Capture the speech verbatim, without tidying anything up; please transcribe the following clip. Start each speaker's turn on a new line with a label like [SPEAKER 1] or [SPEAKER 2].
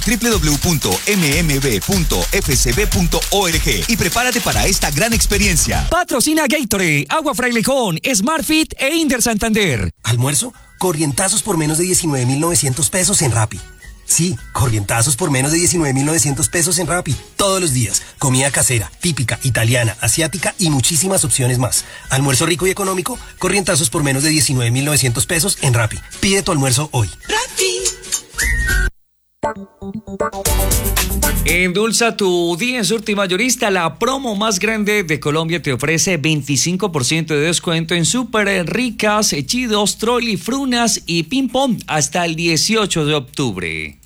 [SPEAKER 1] w w w punto m m b punto f c b punto org y prepárate para esta gran experiencia.
[SPEAKER 2] Patrocina Gatorade, Agua Frailejón, Smartfit e Inder Santander.
[SPEAKER 3] ¿Almuerzo? Corrientazos por menos de diecinueve mil novecientos pesos en Rappi. Sí, corrientazos por menos de diecinueve mil novecientos pesos en Rappi. Todos los días. Comida casera, típica, italiana, asiática y muchísimas opciones más. Almuerzo rico y económico, corrientazos por menos de diecinueve mil novecientos pesos en Rappi. Pide tu almuerzo hoy. Rappi.
[SPEAKER 2] Endulza tu día en Surtimayorista. La promo más grande de Colombia te ofrece veinticinco por ciento de descuento en súper ricas, chidos, trolli, frunas y ping pong hasta el dieciocho de octubre.